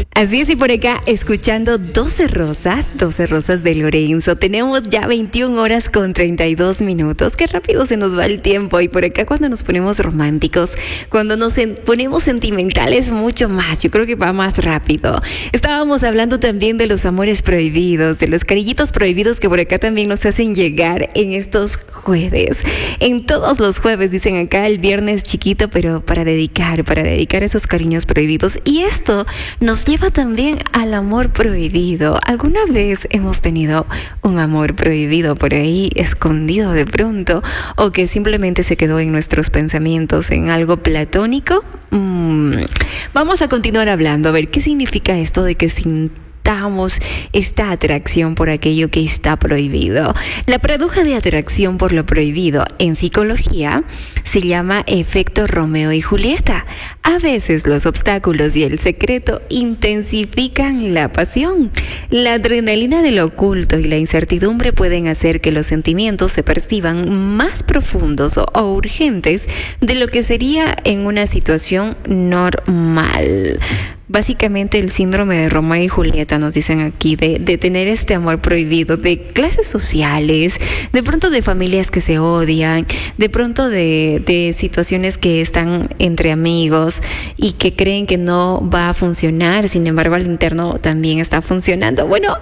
Así es, y por acá escuchando 12 rosas de Lorenzo. Tenemos ya 21 horas con 32 minutos. Qué rápido se nos va el tiempo. Y por acá cuando nos ponemos románticos, cuando nos ponemos sentimentales, mucho más. Yo creo que va más rápido. Estábamos hablando también de los amores prohibidos, de los cariñitos prohibidos que por acá también nos hacen llegar en estos jueves. En todos los jueves, dicen acá, el viernes chiquito, pero para dedicar esos cariños prohibidos. Y esto nos lleva también al amor prohibido. ¿Alguna vez hemos tenido un amor prohibido por ahí, escondido de pronto, o que simplemente se quedó en nuestros pensamientos, en algo platónico? Vamos a continuar hablando, a ver qué significa esto de que sintamos esta atracción por aquello que está prohibido. La paradoja de atracción por lo prohibido en psicología se llama efecto Romeo y Julieta. A veces los obstáculos y el secreto intensifican la pasión. La adrenalina de lo oculto y la incertidumbre pueden hacer que los sentimientos se perciban más profundos o urgentes de lo que sería en una situación normal. Básicamente el síndrome de Romeo y Julieta, nos dicen aquí, de tener este amor prohibido, de clases sociales, de pronto de familias que se odian, de pronto de situaciones que están entre amigos y que creen que no va a funcionar, sin embargo al interno también está funcionando. Bueno,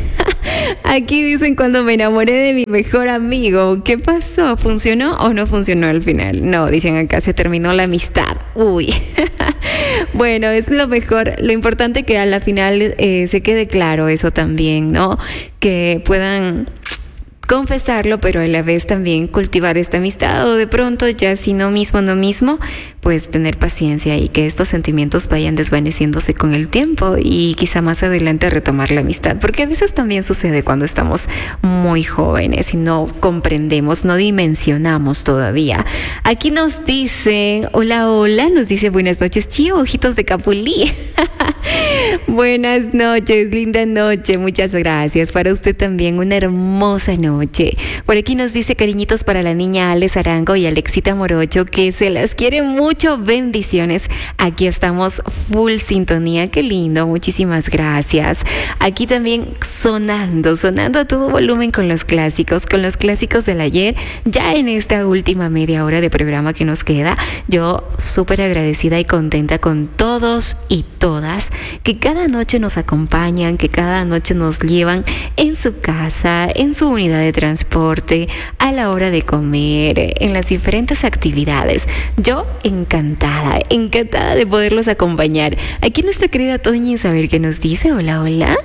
aquí dicen cuando me enamoré de mi mejor amigo, ¿qué pasó? ¿Funcionó o no funcionó al final? No, dicen acá, se terminó la amistad. Uy. Bueno, es lo mejor, lo importante que a la final se quede claro eso también, ¿no? Que puedan confesarlo, pero a la vez también cultivar esta amistad, o de pronto ya si no mismo, pues tener paciencia y que estos sentimientos vayan desvaneciéndose con el tiempo y quizá más adelante retomar la amistad, porque a veces también sucede cuando estamos muy jóvenes y no comprendemos, no dimensionamos todavía. Aquí nos dice, hola, nos dice buenas noches, Chío, ojitos de capulí. Buenas noches, linda noche, muchas gracias. Para usted también una hermosa noche. Por aquí nos dice cariñitos para la niña Alex Arango y Alexita Morocho, que se las quiere mucho. Bendiciones. Aquí estamos full sintonía. Qué lindo, muchísimas gracias. Aquí también sonando a todo volumen con los clásicos del ayer. Ya en esta última media hora de programa que nos queda, yo súper agradecida y contenta con todos y todas que cada noche nos acompañan, que cada noche nos llevan en su casa, en su unidad de transporte, a la hora de comer, en las diferentes actividades. Yo encantada de poderlos acompañar. Aquí nuestra querida Toñi, a ver qué nos dice. Hola.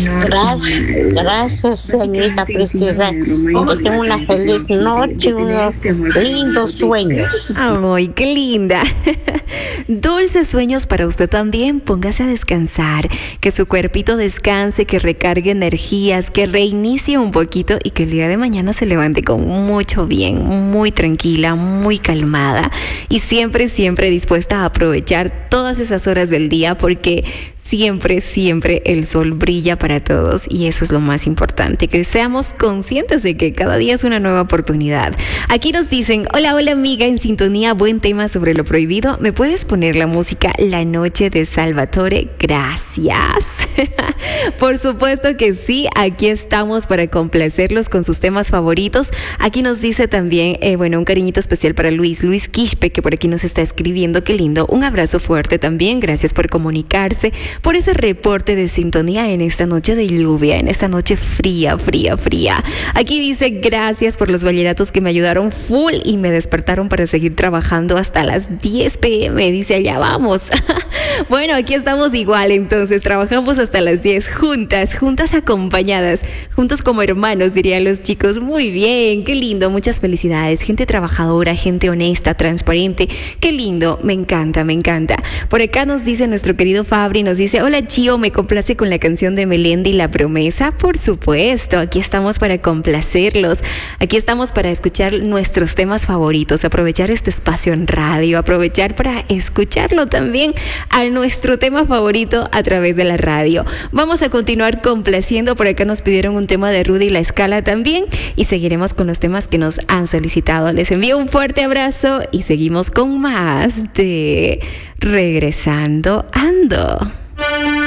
Gracias, señorita preciosa. Que tenga una feliz noche, unos lindos sueños. Ay, qué linda. Dulces sueños para usted también. Póngase a descansar, que su cuerpito descanse, que recargue energías, que reinicie un poquito y que el día de mañana se levante con mucho bien, muy tranquila, muy calmada y siempre dispuesta a aprovechar todas esas horas del día, porque siempre el sol brilla para todos y eso es lo más importante, que seamos conscientes de que cada día es una nueva oportunidad. Aquí nos dicen, hola amiga, en sintonía, buen tema sobre lo prohibido. ¿Me puedes poner la música La Noche de Salvatore? Gracias. Por supuesto que sí, aquí estamos para complacerlos con sus temas favoritos. Aquí nos dice también, un cariñito especial para Luis Quispe, que por aquí nos está escribiendo, qué lindo. Un abrazo fuerte también, gracias por comunicarse, por ese reporte de sintonía en esta noche de lluvia, en esta noche fría. Aquí dice, gracias por los vallenatos que me ayudaron full y me despertaron para seguir trabajando hasta las 10 p.m. Dice, allá vamos. Bueno, aquí estamos igual, entonces trabajamos hasta las 10 juntas acompañadas, juntos como hermanos, dirían los chicos. Muy bien, qué lindo, muchas felicidades. Gente trabajadora, gente honesta, transparente, qué lindo, me encanta. Por acá nos dice nuestro querido Fabri, nos dice, hola Chío, me complace con la canción de Melendi, La Promesa. Por supuesto, aquí estamos para complacerlos, aquí estamos para escuchar nuestros temas favoritos, aprovechar este espacio en radio, aprovechar para escucharlo también a nuestro tema favorito a través de la radio. Vamos a continuar complaciendo. Por acá nos pidieron un tema de Rudy La Escala también y seguiremos con los temas que nos han solicitado. Les envío un fuerte abrazo y seguimos con más de Regresando Ando.